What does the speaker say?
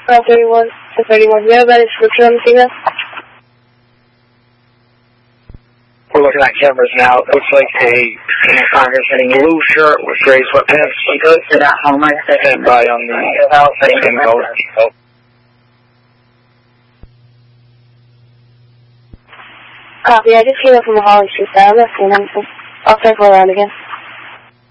31 to 31. Do you have that description on the female? We're looking at cameras now. It looks like a Congress in a blue shirt with gray sweatpants. She goes to that home, I said. And by on the skin color. Copy, I just came up from the Holly Street side. I'm not seeing anything. I'll circle around again.